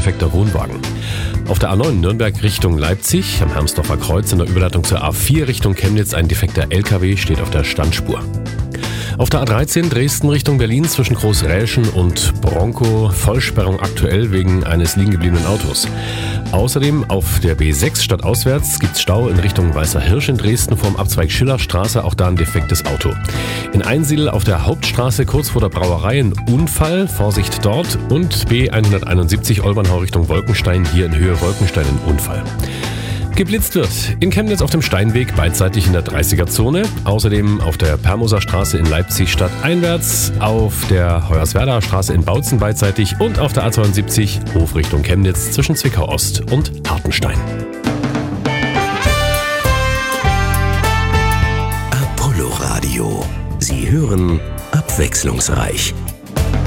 defekter Wohnwagen. Auf der A9 Nürnberg Richtung Leipzig, am Hermsdorfer Kreuz in der Überleitung zur A4 Richtung Chemnitz ein defekter LKW steht auf der Standspur. Auf der A13 Dresden Richtung Berlin zwischen Großräschen und Bronkow Vollsperrung aktuell wegen eines liegen gebliebenen Autos. Außerdem auf der B6 stadtauswärts gibt's Stau in Richtung Weißer Hirsch in Dresden vorm Abzweig Schillerstraße, auch da ein defektes Auto. In Einsiedl auf der Hauptstraße kurz vor der Brauerei ein Unfall, Vorsicht dort, und B171 Olbernhau Richtung Wolkenstein, hier in Höhe Wolkenstein ein Unfall. Geblitzt wird in Chemnitz auf dem Steinweg beidseitig in der 30er-Zone. Außerdem auf der Permoser Straße in Leipzig stadteinwärts, auf der Hoyerswerdaer Straße in Bautzen beidseitig und auf der A72 Hof Richtung Chemnitz zwischen Zwickau Ost und Hartenstein. Apollo Radio. Sie hören abwechslungsreich.